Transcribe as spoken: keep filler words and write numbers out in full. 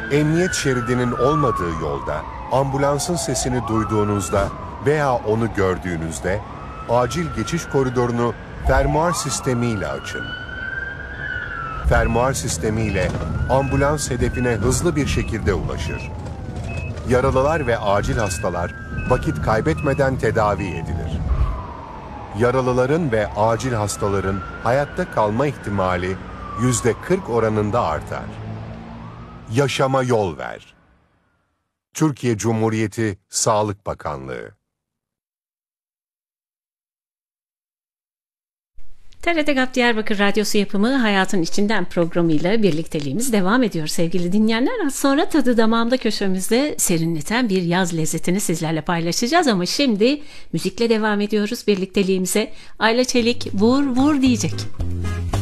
Emniyet şeridinin olmadığı yolda ambulansın sesini duyduğunuzda veya onu gördüğünüzde acil geçiş koridorunu fermuar sistemiyle açın. Fermuar sistemiyle ambulans hedefine hızlı bir şekilde ulaşır. Yaralılar ve acil hastalar vakit kaybetmeden tedavi edilir. Yaralıların ve acil hastaların hayatta kalma ihtimali yüzde kırk oranında artar. Yaşama yol ver. Türkiye Cumhuriyeti Sağlık Bakanlığı. T R T GAP Diyarbakır Radyosu yapımı Hayatın İçinden programıyla birlikteliğimiz devam ediyor sevgili dinleyenler. Az sonra tadı damağımda köşemizde serinleten bir yaz lezzetini sizlerle paylaşacağız ama şimdi müzikle devam ediyoruz birlikteliğimize. Ayla Çelik vur vur diyecek.